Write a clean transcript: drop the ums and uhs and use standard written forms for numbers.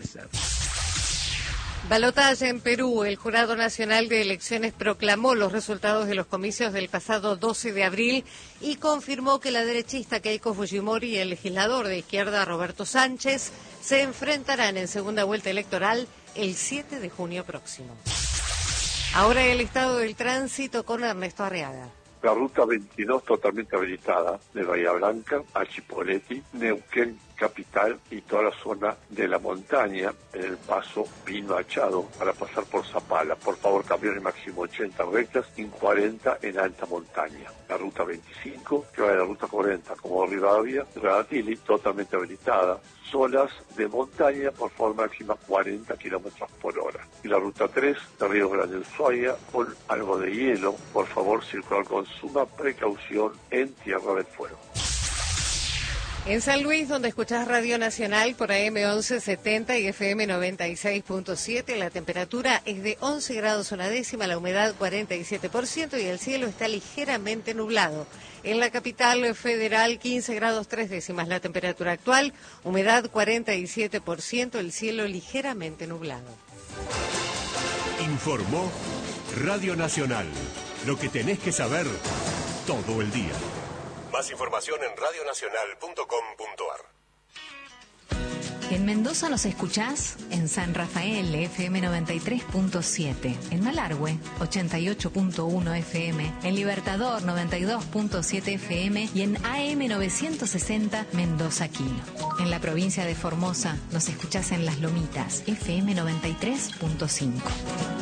Pfizer. Balotaje en Perú. El Jurado Nacional de Elecciones proclamó los resultados de los comicios del pasado 12 de abril y confirmó que la derechista Keiko Fujimori y el legislador de izquierda Roberto Sánchez se enfrentarán en segunda vuelta electoral el 7 de junio próximo. Ahora el estado del tránsito con Ernesto Arriaga. La ruta 22 totalmente habilitada de Bahía Blanca a Chipoleti, Neuquén capital y toda la zona de la montaña en el paso Pino Achado para pasar por Zapala. Por favor, camiones máximo 80 rectas y 40 en alta montaña. La ruta 25, que va de la ruta 40 como Rivadavia, Radatili, totalmente habilitada. Zonas de montaña por favor máxima 40 kilómetros por hora. Y la ruta 3 de Río Grande Ushuaia con algo de hielo. Por favor, circular con suma precaución en Tierra del Fuego. En San Luis, donde escuchás Radio Nacional por AM 1170 y FM 96.7, la temperatura es de 11 grados una décima, la humedad 47% y el cielo está ligeramente nublado. En la capital federal, 15 grados 3 décimas, la temperatura actual, humedad 47%, el cielo ligeramente nublado. Informó Radio Nacional. Lo que tenés que saber todo el día. Más información en radionacional.com.ar. En Mendoza nos escuchás en San Rafael, FM 93.7, en Malargüe, 88.1 FM, en Libertador, 92.7 FM y en AM 960 Mendoza Quino. En la provincia de Formosa nos escuchás en Las Lomitas, FM 93.5.